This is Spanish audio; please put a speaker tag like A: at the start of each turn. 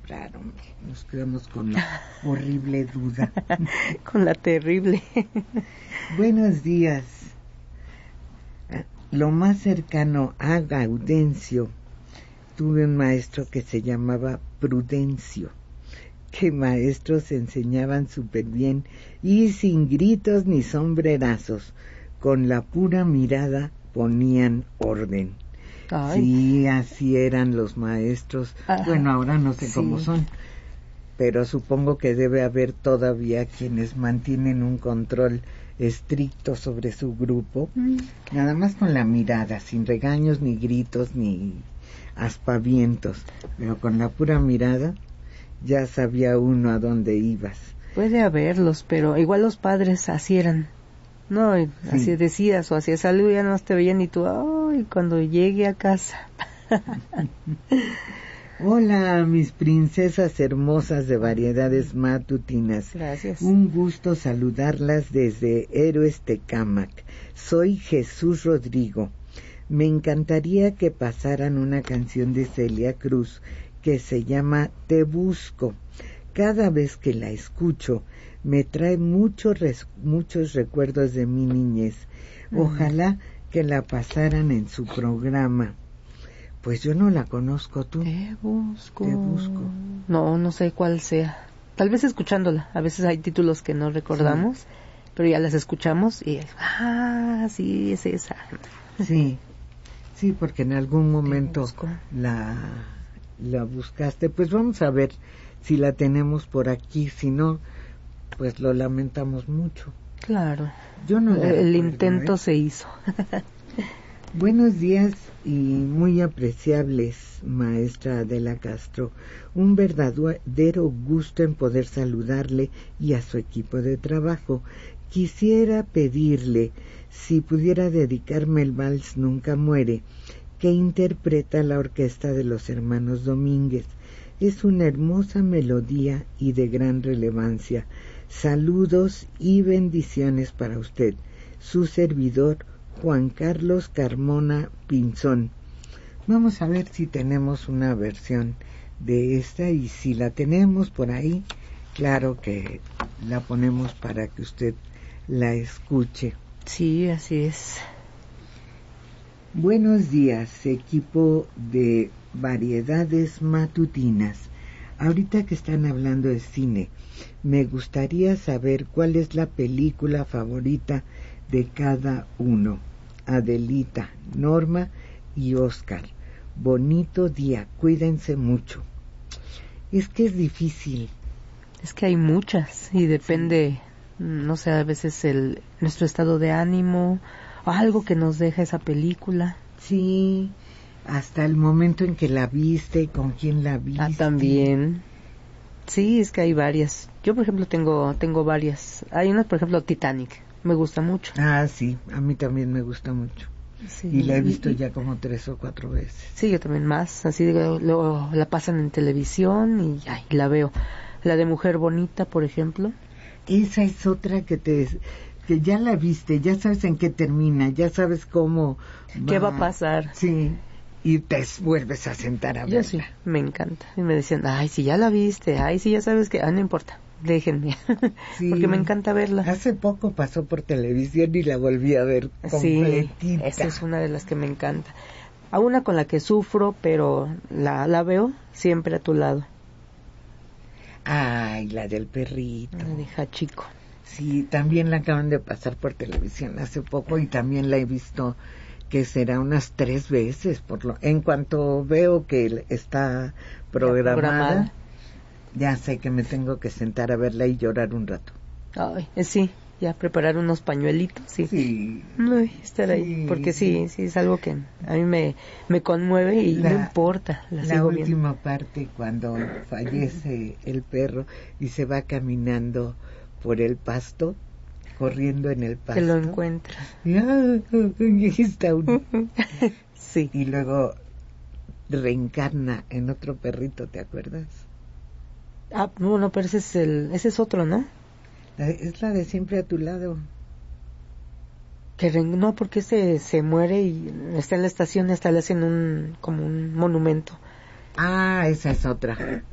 A: comprar, hombre. Nos quedamos con la horrible duda.
B: Con la terrible.
A: Buenos días. Lo más cercano a Gaudencio, tuve un maestro que se llamaba Prudencio. Que maestros enseñaban súper bien y sin gritos ni sombrerazos. Con la pura mirada ponían orden.
B: Ay.
A: Sí, así eran los maestros.
B: Ajá.
A: Bueno, ahora no sé
B: Sí.
A: cómo son, pero supongo que debe haber todavía quienes mantienen un control estricto sobre su grupo, nada más con la mirada, sin regaños, ni gritos, ni aspavientos, pero con la pura mirada ya sabía uno a dónde ibas.
B: Puede haberlos, pero igual los padres así eran. No, y
A: Sí.
B: así decías o hacías algo y ya no te veían y tú, ay, cuando llegue a casa.
A: Hola, mis princesas hermosas de variedades matutinas.
B: Gracias.
A: Un gusto saludarlas desde Héroes Tecámac. Soy Jesús Rodrigo. Me encantaría que pasaran una canción de Celia Cruz que se llama Te Busco. Cada vez que la escucho me trae muchos recuerdos de mi niñez. Ojalá que la pasaran en su programa. Pues yo no la conozco, ¿tú?
B: Te busco.
A: Te busco.
B: No sé cuál sea. Tal vez escuchándola. A veces hay títulos que no recordamos, sí, pero ya las escuchamos y sí, es esa.
A: Sí, porque en algún momento la buscaste. Pues vamos a ver si la tenemos por aquí. Si no, pues lo lamentamos mucho.
B: Claro.
A: Yo no la
B: El
A: recuerdo,
B: intento se hizo.
A: Buenos días y muy apreciables, maestra Adela Castro. Un verdadero gusto en poder saludarle y a su equipo de trabajo. Quisiera pedirle si pudiera dedicarme el vals Nunca Muere, que interpreta la orquesta de los hermanos Domínguez. Es una hermosa melodía y de gran relevancia. Saludos y bendiciones para usted. Su servidor, Juan Carlos Carmona Pinzón. Vamos a ver si tenemos una versión de esta, y si la tenemos por ahí, claro que la ponemos para que usted la escuche.
B: Sí, así es.
A: Buenos días, equipo de variedades matutinas. Ahorita que están hablando de cine, me gustaría saber cuál es la película favorita de cada uno. Adelita, Norma y Oscar. Bonito día, cuídense mucho. Es que es difícil.
B: Es que hay muchas y depende, sí, no sé, a veces nuestro estado de ánimo, o algo que nos deja esa película.
A: Sí, hasta el momento en que la viste, con quién la viste.
B: También. Sí, es que hay varias. Yo, por ejemplo, tengo varias. Hay una, por ejemplo, Titanic. Me gusta mucho.
A: Sí, a mí también me gusta mucho.
B: Sí,
A: y la he visto ya como 3 o 4 veces.
B: Sí, yo también más. Así luego la pasan en televisión y la veo. La de Mujer Bonita, por ejemplo.
A: Esa es otra que ya la viste, ya sabes en qué termina, ya sabes cómo
B: qué va a pasar.
A: Sí, y te vuelves a sentar a verla.
B: Yo sí, me encanta. Y me decían, si ya la viste, si ya sabes que... no importa, déjenme. Sí. Porque me encanta verla.
A: Hace poco pasó por televisión y la volví a ver completita.
B: Sí, esa es una de las que me encanta. A una con la que sufro, pero la veo siempre a tu lado.
A: La del perrito.
B: La de Hachiko.
A: Sí, también la acaban de pasar por televisión hace poco y también la he visto, que será unas 3 veces. En cuanto veo que está programada, ya sé que me tengo que sentar a verla y llorar un rato.
B: Sí, ya preparar unos pañuelitos, sí. Estar ahí, porque sí, es algo que a mí me conmueve y no importa.
A: La última parte, cuando fallece el perro y se va caminando por el pasto, corriendo en el pasto.
B: Que lo encuentra.
A: Y está uno.
B: Sí.
A: Y luego reencarna en otro perrito, ¿te acuerdas?
B: No, pero ese es otro, ¿no?
A: Es la de Siempre a tu lado.
B: No, porque se muere y está en la estación y hasta le hacen como un monumento.
A: Esa es otra.